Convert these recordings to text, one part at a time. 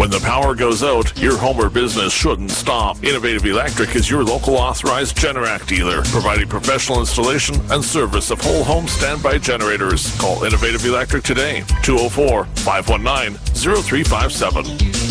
When the power goes out, your home or business shouldn't stop. Innovative Electric is your local authorized Generac dealer, providing professional installation and service of whole home standby generators. Call Innovative Electric today, 204-519-0357.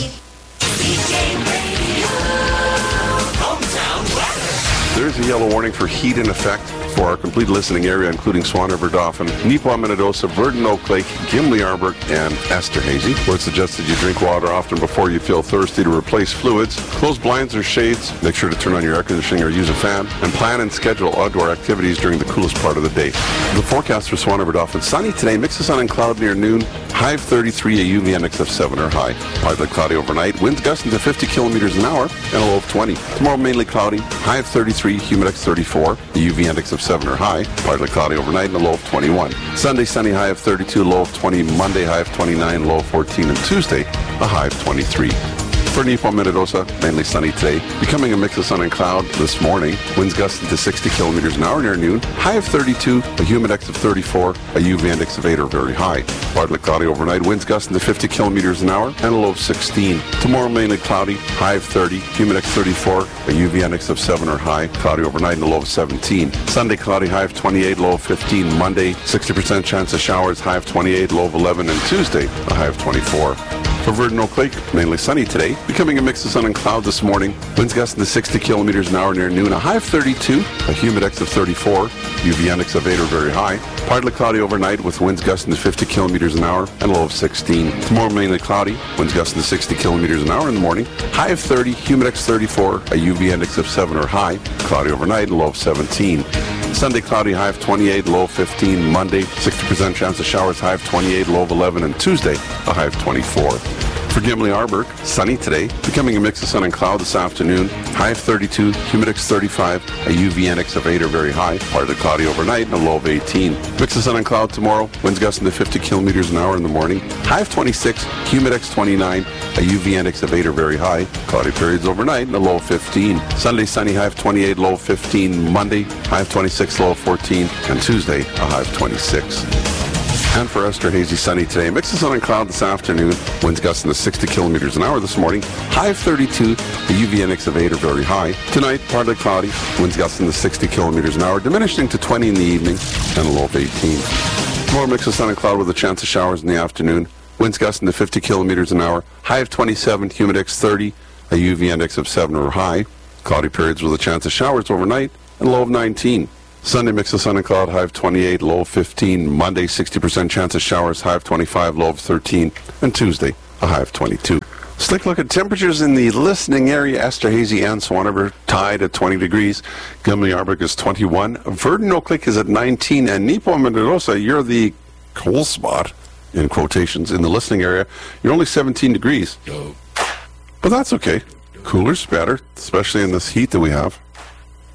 There's a yellow warning for heat in effect for our complete listening area, including Swan River, Dauphin, Neepawa, Minnedosa, Verdon, Oak Lake, Gimli, Arborg, and Esterhazy, where it's suggested you drink water often before you feel thirsty to replace fluids. Close blinds or shades. Make sure to turn on your air conditioning or use a fan. And plan and schedule outdoor activities during the coolest part of the day. The forecast for Swan River, Dauphin: sunny today, mix of sun and cloud near noon. High of 33, a UV index of 7 or high. Partly cloudy overnight. Winds gusting to 50 kilometers an hour and a low of 20. Tomorrow mainly cloudy. High of 33, humidex 34, a UV index of 7 or high. Partly cloudy overnight and a low of 21. Sunday sunny, high of 32, low of 20. Monday high of 29, low of 14. And Tuesday a high of 23. For Neepawa, Minnedosa, mainly sunny today, becoming a mix of sun and cloud this morning. Winds gusting to 60 kilometers an hour near noon. High of 32, a humidex of 34, a UV index of 8 or very high. Partly cloudy overnight, winds gusting to 50 kilometers an hour and a low of 16. Tomorrow mainly cloudy, high of 30, humidex 34, a UV index of 7 or high. Cloudy overnight and a low of 17. Sunday cloudy, high of 28, low of 15. Monday 60% chance of showers, high of 28, low of 11. And Tuesday a high of 24. For Verdon, Oak Lake, mainly sunny today, becoming a mix of sun and cloud this morning. Winds gusting to 60 kilometers an hour near noon. A high of 32, a humidex of 34, UV index of 8 or very high. Partly cloudy overnight with winds gusting to 50 kilometers an hour and a low of 16. Tomorrow mainly cloudy, winds gusting to 60 kilometers an hour in the morning. High of 30, humidex 34, a UV index of 7 or high. Cloudy overnight and low of 17. Sunday cloudy, high of 28, low of 15. Monday 60% chance of showers, high of 28, low of 11. And Tuesday a high of 24. For Gimli, Arborg, sunny today, becoming a mix of sun and cloud this afternoon. High of 32, humidex 35, a UV index of 8 or very high. Partly cloudy overnight and a low of 18. Mix of sun and cloud tomorrow. Winds gusting to 50 kilometers an hour in the morning. High of 26, humidex 29, a UV index of 8 or very high. Cloudy periods overnight and a low of 15. Sunday sunny, high of 28, low of 15. Monday high of 26, low of 14. And Tuesday a high of 26. And for Esterhazy, sunny today. Mix of sun and cloud this afternoon. Winds gusting to 60 kilometers an hour this morning. High of 32, the UV index of 8 or very high. Tonight, partly cloudy. Winds gusting to 60 kilometers an hour, diminishing to 20 in the evening and a low of 18. More mix of sun and cloud with a chance of showers in the afternoon. Winds gusting to 50 kilometers an hour. High of 27, humidex 30, a UV index of 7 or high. Cloudy periods with a chance of showers overnight and a low of 19. Sunday mix of sun and cloud, high of 28, low of 15. Monday 60% chance of showers, high of 25, low of 13. And Tuesday a high of 22. Let's take a look at temperatures in the listening area. Esterhazy and Swan River tied at 20 degrees. Gimli, Arborg is 21. Verdon, Oak Lake is at 19. And Neepawa, Minnedosa, you're the cool spot, in quotations, in the listening area. You're only 17 degrees. But that's okay. Cooler's better, especially in this heat that we have.